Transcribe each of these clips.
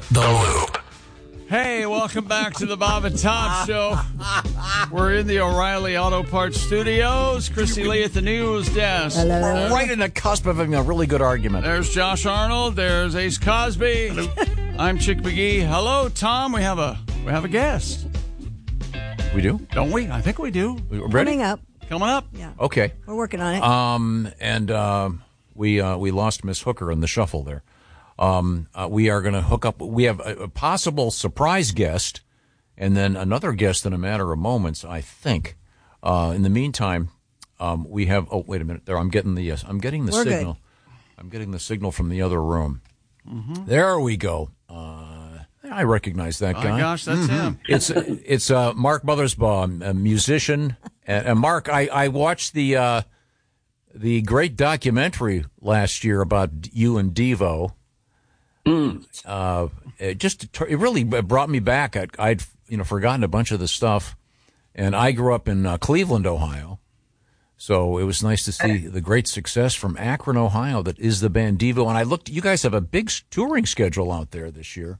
The Loop. Hey, welcome back to the Bob and Tom Show. We're in the O'Reilly Auto Parts Studios. Chrissy Lee at the news desk. Hello. Right in the cusp of having a really good argument. There's Josh Arnold. There's Ace Cosby. Hello. I'm Chick McGee. Hello, Tom. We have a guest. We do? Don't we? I think we do. Ready? Coming up. Yeah. Okay. We're working on it. We lost Miss Hooker in the shuffle there. We are going to hook up. We have a possible surprise guest, and then another guest in a matter of moments, I think. In the meantime, we have. Oh, wait a minute. There, I'm getting the signal. Good. I'm getting the signal from the other room. Mm-hmm. There we go. I recognize that guy. Oh gosh, that's him. It's Mark Mothersbaugh, a musician. And Mark, I watched the great documentary last year about you and Devo. It really brought me back. I'd forgotten a bunch of the stuff, and I grew up in Cleveland, Ohio, so it was nice to see the great success from Akron, Ohio. That is the band Devo, and I looked. You guys have a big touring schedule out there this year.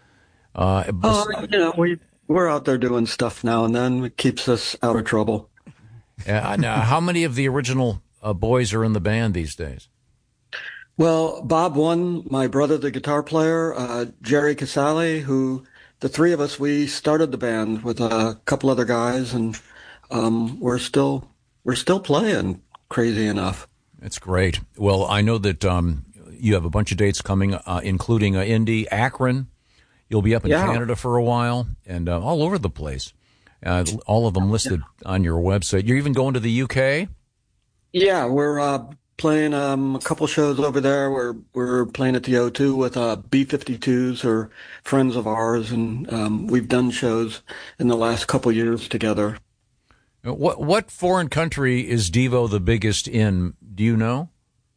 We're out there doing stuff now and then. It keeps us out of trouble. Now, how many of the original boys are in the band these days? Well, Bob One, my brother, the guitar player, Jerry Casale, who the three of us, we started the band with a couple other guys, and we're still playing, crazy enough. That's great. Well, I know that you have a bunch of dates coming, including Indy, Akron. You'll be up in Canada for a while, and all over the place. All of them listed on your website. You're even going to the UK? Yeah, we're playing a couple shows over there. We're playing at the O2 with B-52s, or friends of ours, and we've done shows in the last couple years together. What foreign country is Devo the biggest in? Do you know?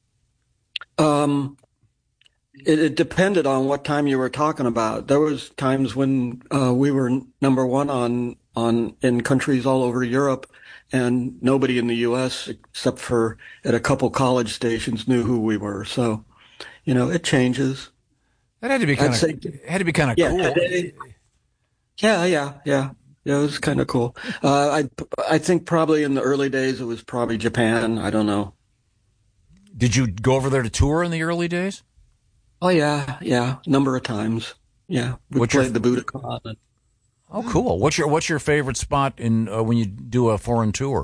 It depended on what time you were talking about. There was times when we were number one in countries all over Europe, and nobody in the U.S. except for at a couple college stations knew who we were. So, it changes. That had to be kind of cool. Yeah. It was kind of cool. I think probably in the early days it was probably Japan. I don't know. Did you go over there to tour in the early days? Oh yeah, number of times. Yeah, we played the Budokan. Oh, cool. What's your favorite spot in when you do a foreign tour?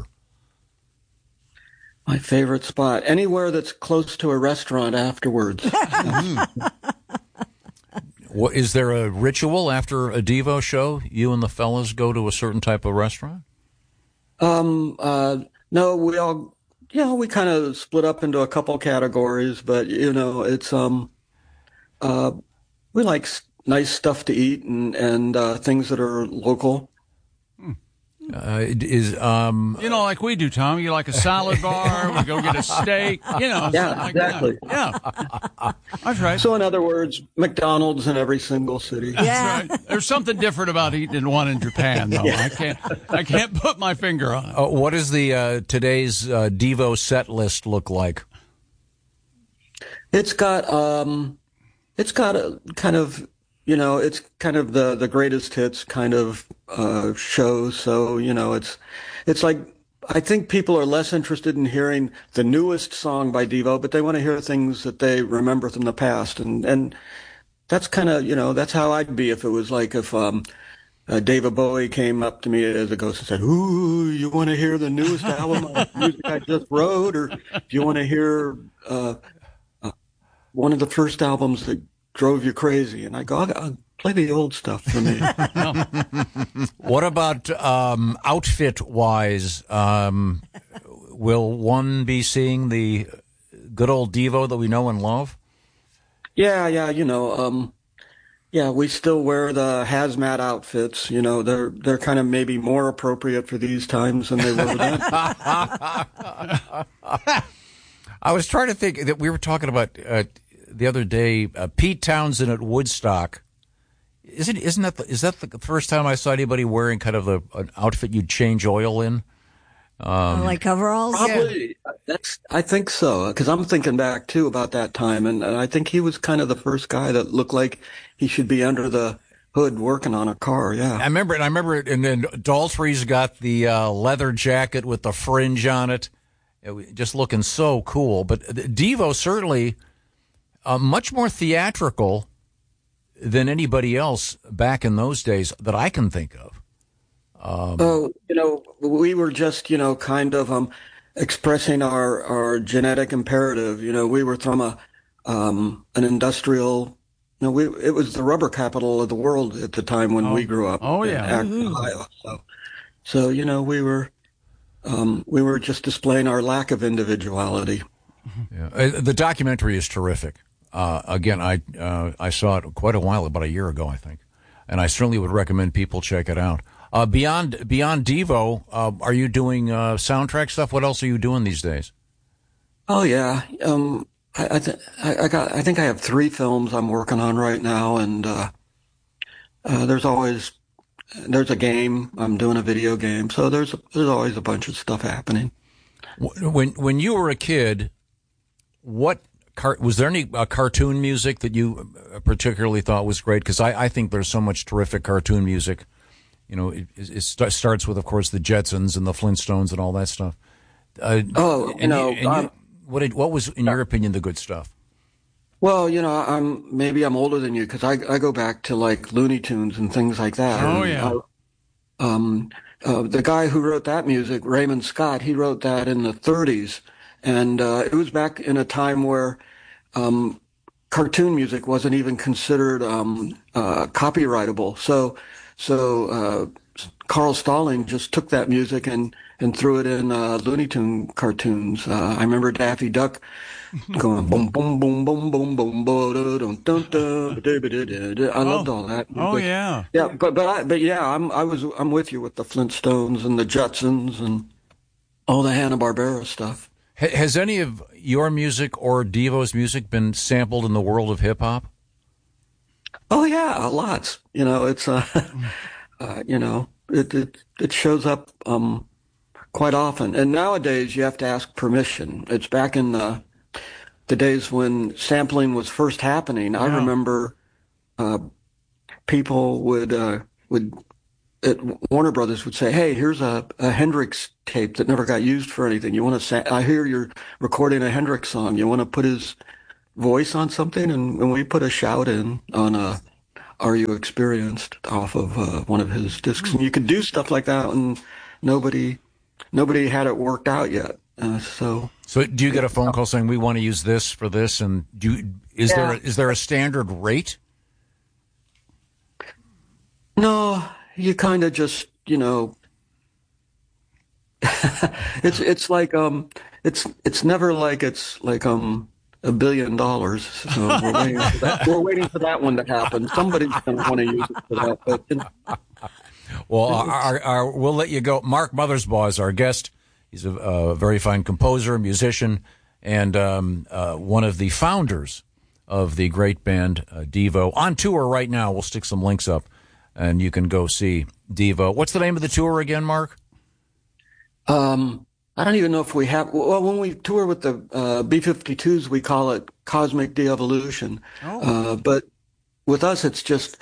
My favorite spot, anywhere that's close to a restaurant afterwards. Is there a ritual after a Devo show? You and the fellas go to a certain type of restaurant? No, we all, we kind of split up into a couple categories, but it's we like nice stuff to eat and things that are local. Like we do, Tom. You like a salad bar? We go get a steak. Yeah, exactly. Like yeah, that's right. So, in other words, McDonald's in every single city. That's right. There's something different about eating one in Japan, though. Yeah. I can't put my finger on it. What does the today's Devo set list look like? It's got a kind of. It's kind of the greatest hits kind of show. So, it's like, I think people are less interested in hearing the newest song by Devo, but they want to hear things that they remember from the past. And that's kind of, that's how I'd be if it was like if David Bowie came up to me as a ghost and said, "Ooh, you want to hear the newest album of music I just wrote? Or do you want to hear one of the first albums that drove you crazy?" And I go, I'll play the old stuff for me. What about outfit-wise? Will one be seeing the good old Devo that we know and love? Yeah, we still wear the hazmat outfits. They're kind of maybe more appropriate for these times than they were then. I was trying to think that we were talking about the other day, Pete Townsend at Woodstock. Is that the first time I saw anybody wearing kind of an outfit you'd change oil in? Like coveralls? Probably. I think so, because I'm thinking back too about that time, and I think he was kind of the first guy that looked like he should be under the hood working on a car. Yeah, I remember it. And then Daltrey's got the leather jacket with the fringe on it, just looking so cool. But Devo certainly much more theatrical than anybody else back in those days that I can think of. We were just, kind of expressing our genetic imperative. We were from an industrial. It was the rubber capital of the world at the time when we grew up. Oh yeah, in Ohio. So we were just displaying our lack of individuality. Yeah. The documentary is terrific. Again, I saw it quite a while, about a year ago, I think, and I certainly would recommend people check it out. Beyond Devo, are you doing soundtrack stuff? What else are you doing these days? Oh yeah, I think I have 3 films I'm working on right now, and there's a game. I'm doing a video game, so there's always a bunch of stuff happening. When you were a kid, was there any cartoon music that you particularly thought was great? Because I think there's so much terrific cartoon music. It starts with, of course, the Jetsons and the Flintstones and all that stuff. What was, in your opinion, the good stuff? Well, I'm older than you because I go back to like Looney Tunes and things like that. Oh yeah. The guy who wrote that music, Raymond Scott, he wrote that in the 30s, and it was back in a time where cartoon music wasn't even considered copyrightable. So Carl Stalling just took that music and threw it in Looney Tune cartoons. I remember Daffy Duck going boom boom boom boom boom boom boom dun dun. I loved all that music. Oh yeah. Yeah, but yeah, I'm with you with the Flintstones and the Jetsons and all the Hanna-Barbera stuff. Has any of your music or Devo's music been sampled in the world of hip hop? Oh yeah, lots. It's it shows up quite often. And nowadays you have to ask permission. It's back in the days when sampling was first happening. I remember people would at Warner Brothers would say, "Hey, here's a Hendrix tape that never got used for anything. You want to? I hear you're recording a Hendrix song. You want to put his voice on something?" And we put a shout in on "Are You Experienced" off of one of his discs, and you could do stuff like that, and nobody had it worked out yet. So do you get a phone call saying we want to use this for this? And is there a standard rate? No, you kind of just it's like it's never like it's like $1 billion. So we're waiting for that one to happen. Somebody's going to want to use it for that. But, well, we'll let you go. Mark Mothersbaugh is our guest. He's a very fine composer, musician, and one of the founders of the great band Devo. On tour right now. We'll stick some links up, and you can go see Devo. What's the name of the tour again, Mark? I don't even know if we have. Well, when we tour with the B-52s, we call it Cosmic De-Evolution. But with us, it's just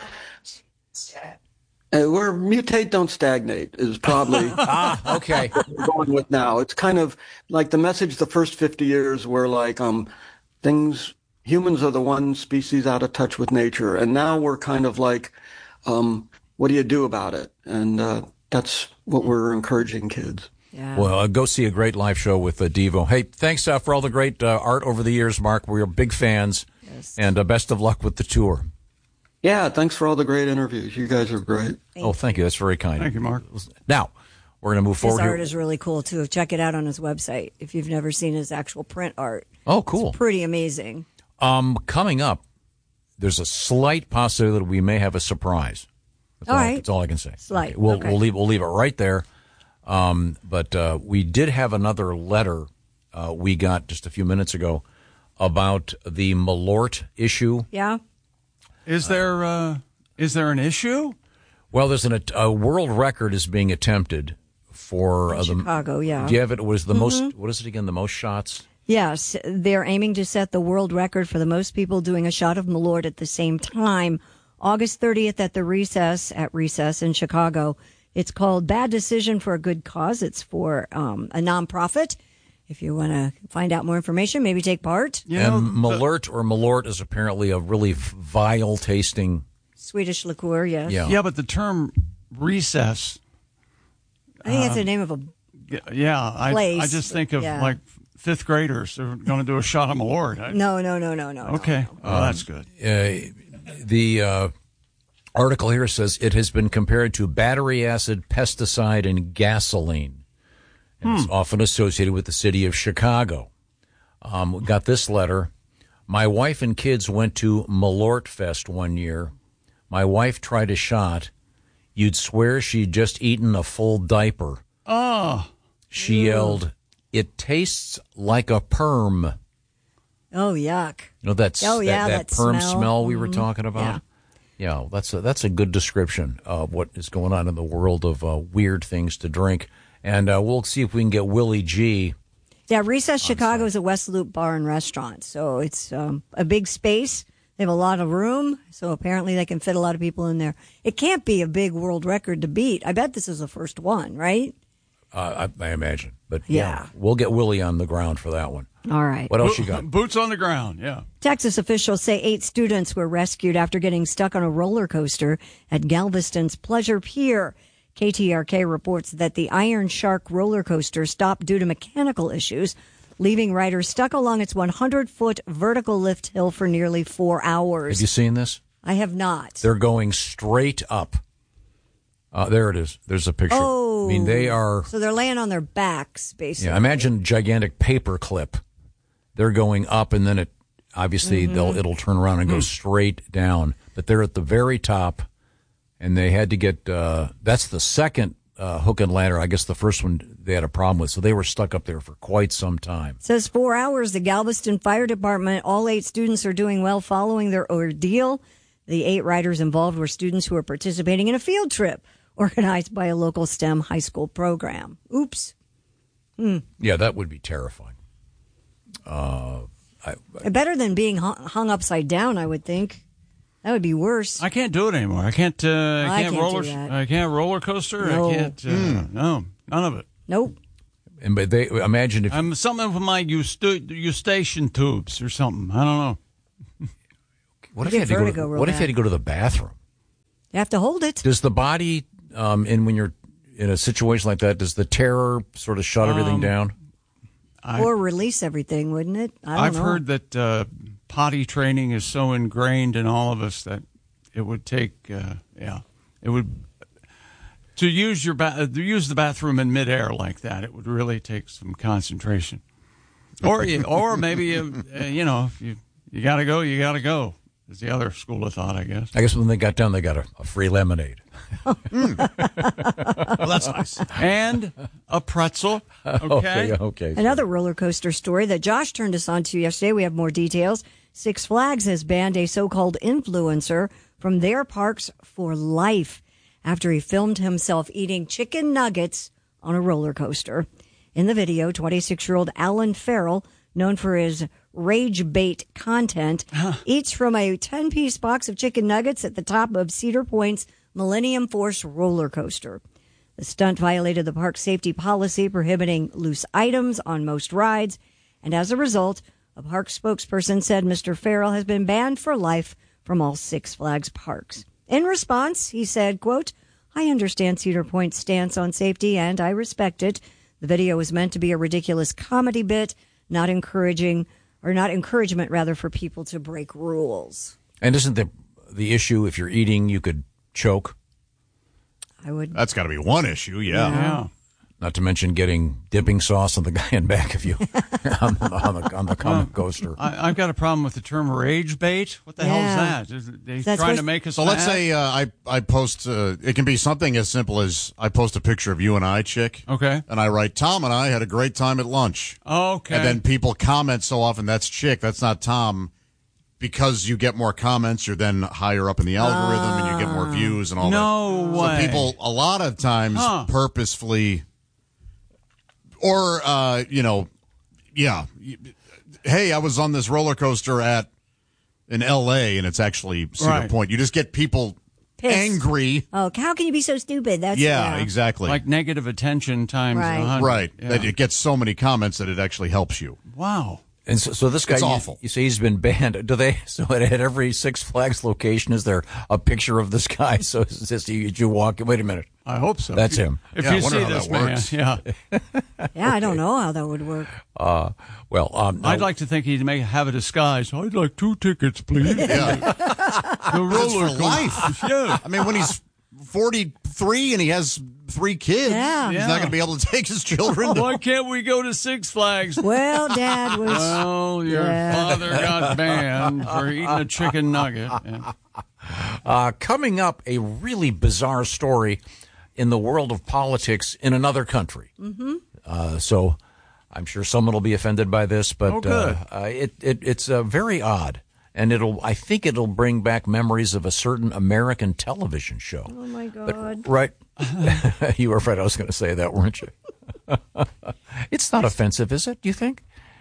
we're Mutate, Don't Stagnate is probably okay. what we're going with now. It's kind of like the message the first 50 years were like humans are the one species out of touch with nature, and now we're kind of like what do you do about it? And that's what we're encouraging kids. Yeah. Well, go see a great live show with Devo. Hey, thanks for all the great art over the years, Mark. We're big fans, yes. And best of luck with the tour. Yeah, thanks for all the great interviews. You guys are great. Thank you. That's very kind. Thank you, Mark. Now, we're going to move forward His art here. is really cool, too. Check it out on his website if you've never seen his actual print art. Oh, cool. It's pretty amazing. Coming up, there's a slight possibility that we may have a surprise. That's all I can say. Slight. Okay. We'll leave it right there. But we did have another letter we got just a few minutes ago about the Malort issue. Yeah. Is there an issue? Well, there's a world record is being attempted for Chicago, yeah. Do you have it? Was the most? What is it again? The most shots? Yes, they're aiming to set the world record for the most people doing a shot of Malort at the same time. August 30th at Recess in Chicago. It's called Bad Decision for a Good Cause. It's for a nonprofit. If you want to find out more information, maybe take part. And Malort is apparently a really vile tasting Swedish liqueur, yes. Yeah, but the term recess. I think it's the name of a place. I just think of like fifth graders. They're going to do a shot of Malort. No. Okay. Oh, that's good. The article here says it has been compared to battery acid, pesticide, and gasoline. And it's often associated with the city of Chicago. Got this letter. My wife and kids went to Malort Fest one year. My wife tried a shot. You'd swear she'd just eaten a full diaper. Oh. She yelled, "It tastes like a perm." Oh, yuck. You know, that perm smell we were talking about? Yeah, that's a good description of what is going on in the world of weird things to drink. And we'll see if we can get Willie G. Yeah, Recess Chicago is a West Loop bar and restaurant. So it's a big space. They have a lot of room. So apparently they can fit a lot of people in there. It can't be a big world record to beat. I bet this is the first one, right? I imagine. But yeah, we'll get Willie on the ground for that one. All right. What else you got? Boots on the ground, yeah. Texas officials say 8 students were rescued after getting stuck on a roller coaster at Galveston's Pleasure Pier. KTRK reports that the Iron Shark roller coaster stopped due to mechanical issues, leaving riders stuck along its 100-foot vertical lift hill for nearly 4 hours. Have you seen this? I have not. They're going straight up. There it is. There's a picture. Oh. I mean, they are... So they're laying on their backs, basically. Yeah, imagine a gigantic paper clip. They're going up, and then it'll turn around and go straight down. But they're at the very top, and they had to get... that's the second hook and ladder. I guess the first one they had a problem with. So they were stuck up there for quite some time. It says 4 hours. The Galveston Fire Department, all 8 students are doing well following their ordeal. The 8 riders involved were students who were participating in a field trip organized by a local STEM high school program. Oops. Yeah, that would be terrifying. Better than being hung upside down, I would think. That would be worse. I can't do it anymore. I can't do that. I can't roller coaster. No. I can't. No, none of it. Nope. But they imagine if I'm something with my eustachian tubes or something. I don't know. What if you had to go to the bathroom? You have to hold it. Does the body, and when you're in a situation like that, does the terror sort of shut everything down? Or release everything, wouldn't it? I've heard that potty training is so ingrained in all of us that it would take, it would to use the bathroom in midair like that. It would really take some concentration. Or maybe if you got to go, you got to go. Is the other school of thought, I guess. I guess when they got down, they got a free lemonade. Well, that's nice. And a pretzel. Okay. Another roller coaster story that Josh turned us on to yesterday. We have more details. Six Flags has banned a so-called influencer from their parks for life after he filmed himself eating chicken nuggets on a roller coaster. In the video, 26-year-old Alan Farrell, known for his rage bait content, eats from a 10-piece box of chicken nuggets at the top of Cedar Point's Millennium Force roller coaster. The stunt violated the park safety policy prohibiting loose items on most rides, and as a result, a park spokesperson said Mr. Farrell has been banned for life from all Six Flags parks. In response, he said, quote, "I understand Cedar Point's stance on safety, and I respect it. The video was meant to be a ridiculous comedy bit, not encouragement for people to break rules." And isn't the issue if you're eating, you could choke? That's got to be one issue, yeah. Not to mention getting dipping sauce on the guy in back of you on the comic coaster. I've got a problem with the term rage bait. What the hell is that? Is they trying to make us So mad? let's say I post, it can be something as simple as I post a picture of you and I, chick. Okay. And I write, Tom and I had a great time at lunch. Okay. And then people comment so often, that's chick, that's not Tom. Because you get more comments, you're then higher up in the algorithm and you get more views and all that. No way. So people, a lot of times, purposefully Or, hey, I was on this roller coaster in L.A., and it's actually Cedar Point. You just get people Pissed. angry. Oh, how can you be so stupid? That's Exactly. Like negative attention times Right. 100. Right. Yeah. That it gets so many comments that it actually helps you. Wow. And so this guy, It's awful. You say he's been banned. So at every Six Flags location, is there a picture of this guy? So it's just you walk. Wait a minute. I hope so. That's him. If Yeah, I you wonder see how this that man, works. yeah. Yeah, I don't know how that would work. I'd like to think he'd have a disguise. I'd like 2 tickets, please. Yeah. The roller for life. Yeah. I mean, when he's 43 and he has 3 kids, Yeah. he's Yeah. not going to be able to take his children. Why can't we go to Six Flags? Well, Dad was. Well, your father got banned for eating a chicken nugget. Coming up, a really bizarre story in the world of politics in another country. Mm-hmm. So I'm sure someone will be offended by this, but good. it's very odd. And I think it'll bring back memories of a certain American television show. Oh, my God. Right. You were afraid I was going to say that, weren't you? It's not offensive, is it, do you think?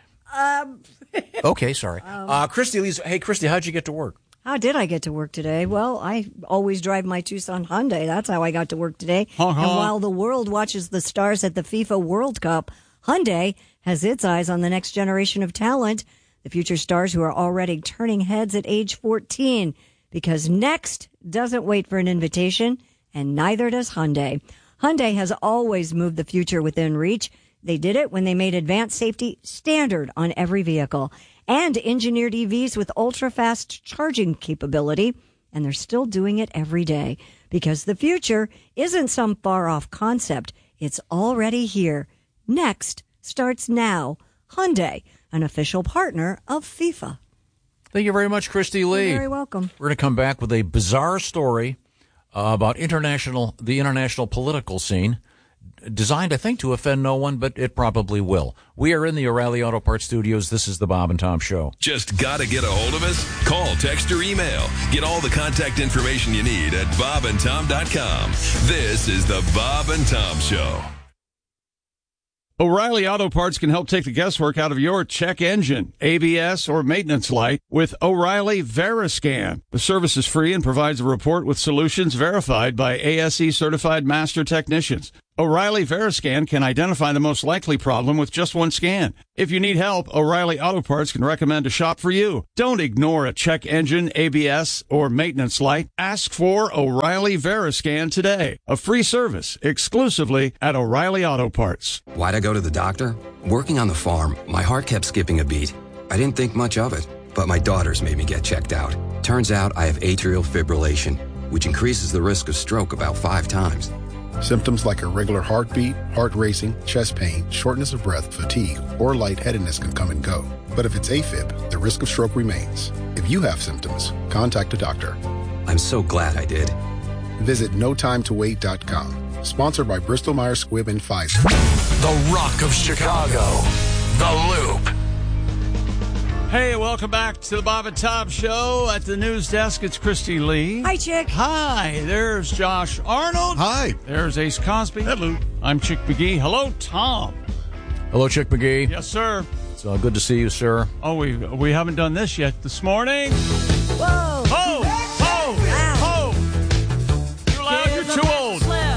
Okay, sorry. Hey, Christy, how'd you get to work? How did I get to work today? Well, I always drive my Tucson Hyundai. That's how I got to work today. Uh-huh. And while the world watches the stars at the FIFA World Cup, Hyundai has its eyes on the next generation of talent, the future stars who are already turning heads at age 14. Because next doesn't wait for an invitation, and neither does Hyundai. Hyundai has always moved the future within reach. They did it when they made advanced safety standard on every vehicle and engineered EVs with ultra-fast charging capability, and they're still doing it every day because the future isn't some far-off concept. It's already here. Next starts now. Hyundai, an official partner of FIFA. Thank you very much, Christy Lee. You're very welcome. We're going to come back with a bizarre story about the international political scene, designed, I think, to offend no one, but it probably will. We are in the O'Reilly Auto Parts studios. This is the Bob and Tom Show. Just got to get a hold of us? Call, text, or email. Get all the contact information you need at bobandtom.com. This is the Bob and Tom Show. O'Reilly Auto Parts can help take the guesswork out of your check engine, ABS, or maintenance light with O'Reilly Veriscan. The service is free and provides a report with solutions verified by ASE certified master technicians. O'Reilly Veriscan can identify the most likely problem with just one scan. If you need help, O'Reilly Auto Parts can recommend a shop for you. Don't ignore a check engine, ABS, or maintenance light. Ask for O'Reilly Veriscan today. A free service exclusively at O'Reilly Auto Parts. Why'd I go to the doctor? Working on the farm, my heart kept skipping a beat. I didn't think much of it, but my daughters made me get checked out. Turns out I have atrial fibrillation, which increases the risk of stroke about 5 times. Symptoms like irregular heartbeat, heart racing, chest pain, shortness of breath, fatigue, or lightheadedness can come and go. But if it's AFib, the risk of stroke remains. If you have symptoms, contact a doctor. I'm so glad I did. Visit notimetowait.com. Sponsored by Bristol-Myers Squibb and Pfizer. The Rock of Chicago, The Loop. Hey, welcome back to the Bob and Tom Show. At the news desk, it's Christy Lee. Hi, Chick. Hi, there's Josh Arnold. Hi. There's Ace Cosby. Hello. I'm Chick McGee. Hello, Tom. Hello, Chick McGee. Yes, sir. It's good to see you, sir. Oh, we haven't done this yet this morning. Whoa. Ho! Ho! Ho! Too loud, you're too old.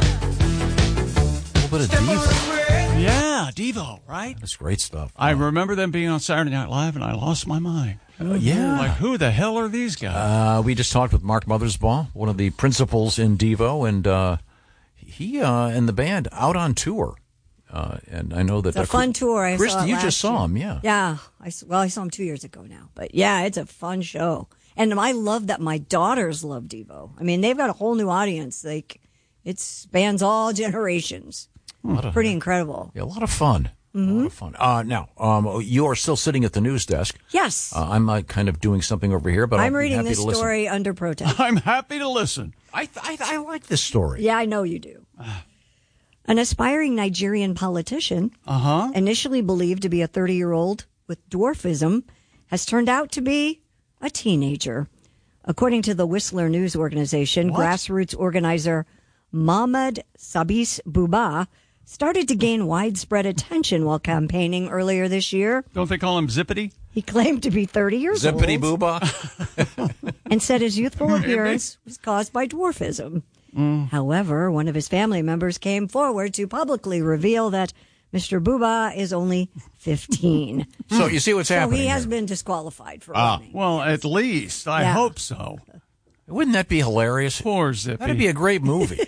A little bit of Devo. Yeah, Devo, right? That's great stuff. I remember them being on Saturday Night Live, and I lost my mind. Yeah. Like, who the hell are these guys? We just talked with Mark Mothersbaugh, one of the principals in Devo, and he and the band out on tour. And I know that It's a fun tour. I Christy, saw it you last just saw year. him, yeah. Yeah. I saw him 2 years ago now. But yeah, it's a fun show. And I love that my daughters love Devo. I mean, they've got a whole new audience. Like, it spans all generations. Pretty incredible. Yeah, a lot of fun. A lot of fun. Now, you are still sitting at the news desk. Yes. I'm kind of doing something over here, but I'm I'll be reading happy this to listen. story under protest. I'm happy to listen. I like this story. Yeah, I know you do. An aspiring Nigerian politician, initially believed to be a 30-year-old with dwarfism, has turned out to be a teenager. According to the Whistler News Organization, grassroots organizer Mohamed Sabis Buba started to gain widespread attention while campaigning earlier this year. Don't they call him Zippity? He claimed to be 30 years Zippity old boobah. and said his youthful appearance was caused by dwarfism. However, one of his family members came forward to publicly reveal that Mr. Booba is only 15. So you see what's So happening he has here. been disqualified for running. Well, at least. I Yeah. hope so. Wouldn't that be hilarious? Poor Zippy. That'd be a great movie.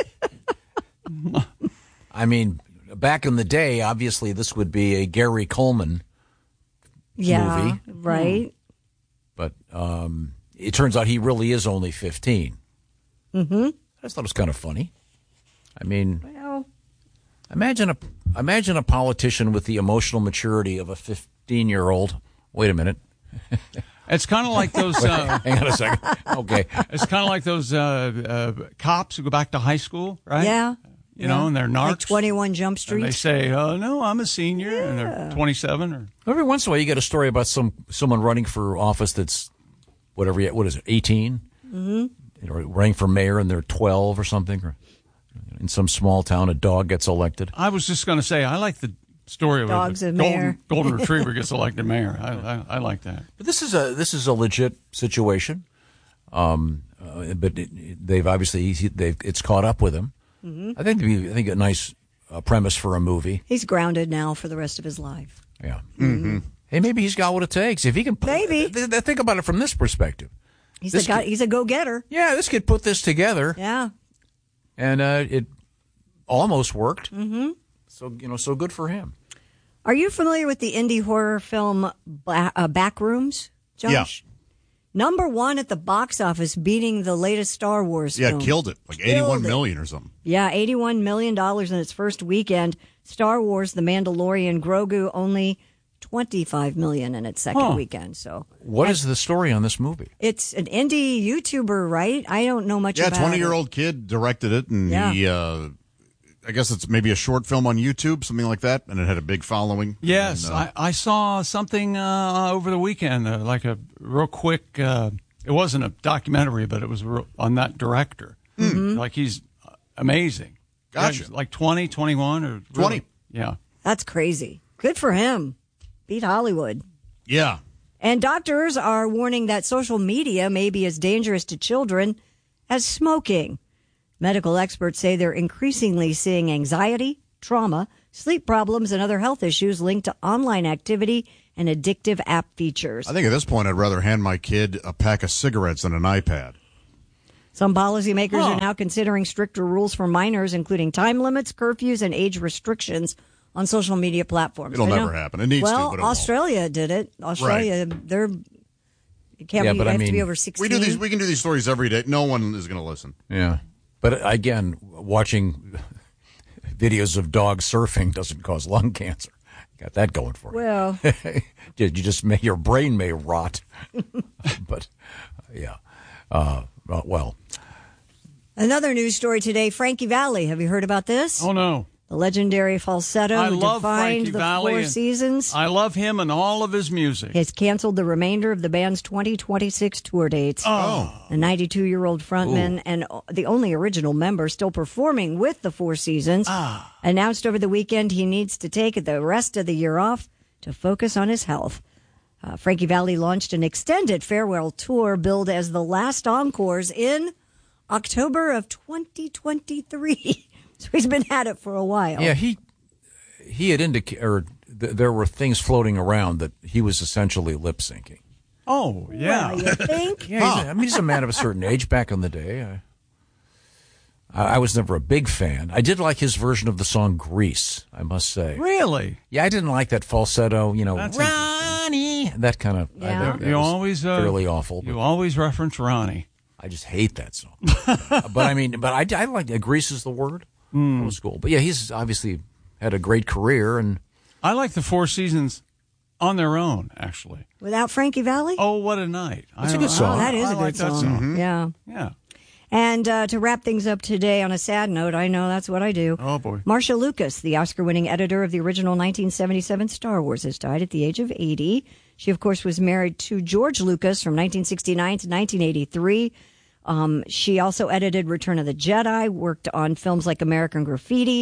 I mean, back in the day, obviously this would be a Gary Coleman Yeah, movie. right. But it turns out he really is only 15. Mm-hmm. I just thought it was kind of funny. I mean, Well, imagine a politician with the emotional maturity of a 15-year-old. Wait a minute. It's kind of like those. Hang on a second. Okay. It's kind of like those cops who go back to high school, right? yeah. You know, and they're narcs. Like 21 Jump and Street. they say, "Oh no, I'm a senior," and they're 27 or. Every once in a while, you get a story about someone running for office that's what is it, 18? Mm-hmm. Or running for mayor and they're 12 or something. Or in some small town, a dog gets elected. I was just going to say, I like the story of Dogs the and mayor. golden retriever gets elected mayor. I like that. But this is a legit situation. But they've obviously it's caught up with him. Mm-hmm. I think a nice premise for a movie. He's grounded now for the rest of his life. Yeah. Mm-hmm. Hey, maybe he's got what it takes. If he can, Maybe. Think about it from this perspective. He's This a go-getter. Yeah, this kid put this together, Yeah. and it almost worked. Mm-hmm. So so good for him. Are you familiar with the indie horror film Backrooms, Josh? Number one at the box office, beating the latest Star Wars Yeah, film. killed it. Like Killed 81 it. million or something. Yeah, $81 million in its first weekend. Star Wars, The Mandalorian, Grogu, only $25 million in its second weekend. So What is the story on this movie? it's an indie YouTuber, right? I don't know much Yeah, about 20-year-old kid directed it, and Yeah. he, I guess it's maybe a short film on YouTube, something like that, and it had a big following. Yes, And, I saw something over the weekend, like a real quick. It wasn't a documentary, but it was on that director. Mm-hmm. Like he's amazing. Gotcha. Yeah, like 20, 21 or 20. Yeah. That's crazy. Good for him. Beat Hollywood. Yeah. And doctors are warning that social media may be as dangerous to children as smoking. Medical experts say they're increasingly seeing anxiety, trauma, sleep problems, and other health issues linked to online activity and addictive app features. I think at this point, I'd rather hand my kid a pack of cigarettes than an iPad. Some policymakers are now considering stricter rules for minors, including time limits, curfews, and age restrictions on social media platforms. It'll I know- never happen. It needs to, well, but it won't. Australia did it. Australia, they're you can't Yeah, be, but you I have to be mean, over 16. We can do these stories every day. No one is going to listen. Yeah. But again, watching videos of dogs surfing doesn't cause lung cancer. Got that going for you. Well, Your brain may rot. But, yeah. Well, another news story today, Frankie Valli. Have you heard about this? Oh no. The legendary falsetto I who love defined Frankie the Valli. Four Seasons I love him and all of his music. has canceled the remainder of the band's 2026 tour dates. Oh. The 92-year-old frontman and the only original member still performing with the Four Seasons announced over the weekend he needs to take the rest of the year off to focus on his health. Frankie Valli launched an extended farewell tour billed as the last encores in October of 2023. So he's been at it for a while. yeah, he had indicated, or there were things floating around that he was essentially lip syncing. Oh yeah. Well, you think? Yeah, he's a man of a certain age back in the day. I was never a big fan. I did like his version of the song Grease, I must say. Really? Yeah, I didn't like that falsetto, That's Ronnie, that kind of. Yeah. that You was always fairly awful. You But always reference Ronnie. I just hate that song. but I like that. Grease is the word. That was cool. But yeah, he's obviously had a great career, and I like the Four Seasons on their own, actually. Without Frankie Valli? Oh, what a night! It's a good song. Oh, that is I a like good that song. Yeah. Yeah. And to wrap things up today on a sad note, I know that's what I do. Oh boy. Marcia Lucas, the Oscar-winning editor of the original 1977 Star Wars, has died at the age of 80. She, of course, was married to George Lucas from 1969 to 1983. She also edited Return of the Jedi, worked on films like American Graffiti,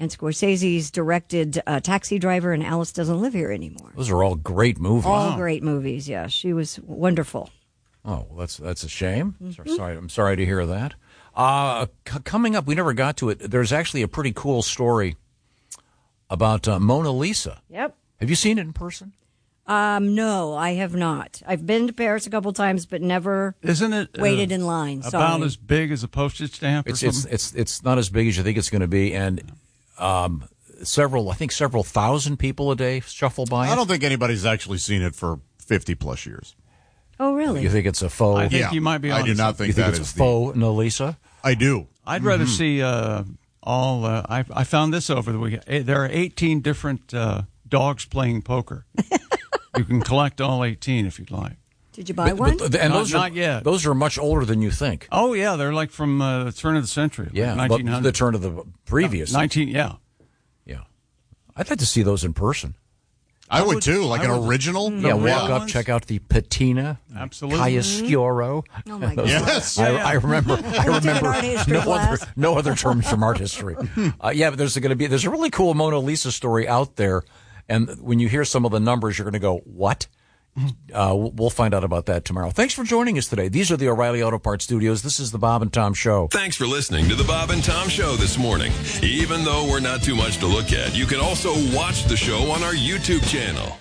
And Scorsese's directed Taxi Driver and Alice Doesn't Live Here Anymore. Those are all great movies. All great movies, yeah. She was wonderful. Oh, well, that's a shame. Sorry, I'm sorry to hear that. Coming up, we never got to it. There's actually a pretty cool story about Mona Lisa. Yep. Have you seen it in person? No, I have not. I've been to Paris a couple times, but never waited in line. About as big as a postage stamp or something? It's not as big as you think it's going to be, and several thousand people a day shuffle by it. I don't think anybody's actually seen it for 50-plus years. Oh, really? You think it's a faux? I think you might be on I do not think you think that it's is a faux Mona Lisa? I do. I'd rather see all. I found this over the weekend. There are 18 different dogs playing poker. You can collect all 18 if you'd like. Did you buy one? Not yet. Those are much older than you think. Oh, yeah. They're like from the turn of the century. Yeah, like 1900. the turn of the previous. 19, yeah. Yeah. I'd like to see those in person. I would too, like an original. Yeah, walk up, ones? check out the patina, Absolutely. Chiaroscuro. Oh, my God. Yes. I remember. art history class. no other terms from art history. Yeah, but there's a really cool Mona Lisa story out there, and when you hear some of the numbers, you're going to go, "What?" We'll find out about that tomorrow. Thanks for joining us today. These are the O'Reilly Auto Parts Studios. This is the Bob and Tom Show. Thanks for listening to the Bob and Tom Show this morning. Even though we're not too much to look at, you can also watch the show on our YouTube channel.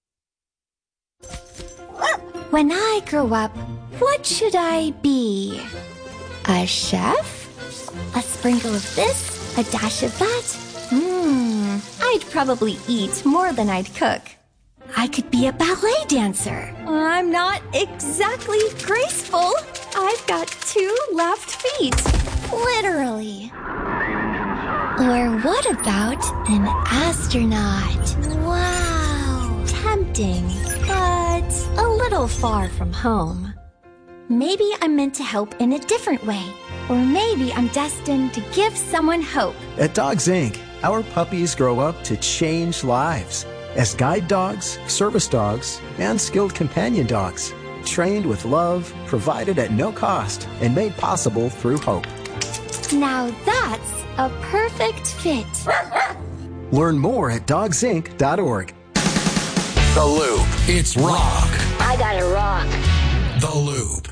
When I grow up, what should I be? A chef? A sprinkle of this? A dash of that? I'd probably eat more than I'd cook. I could be a ballet dancer. I'm not exactly graceful. I've got 2 left feet. Literally. Or what about an astronaut? Wow. Tempting, but a little far from home. Maybe I'm meant to help in a different way. Or maybe I'm destined to give someone hope. At Dogs Inc., our puppies grow up to change lives as guide dogs, service dogs, and skilled companion dogs, trained with love, provided at no cost, and made possible through hope. Now that's a perfect fit. Learn more at dogsinc.org. The Loop. It's rock. I gotta rock. The Loop.